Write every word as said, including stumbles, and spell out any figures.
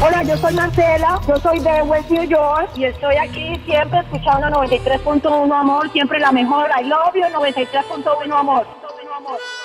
Hola, yo soy Marcela, yo soy de West New York y estoy aquí siempre escuchando noventa y tres punto uno Amor, siempre la mejor. I love you, noventa y tres punto uno Amor. Amor.